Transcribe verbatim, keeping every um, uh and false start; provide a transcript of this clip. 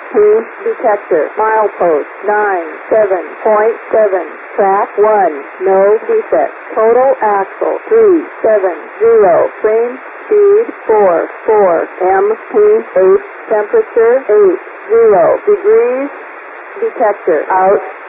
P detector. Milepost nine seven point seven. Track one. No defect. Total axle three seven zero. Frame speed four four. M P eight. Temperature eight zero degrees. Detector out.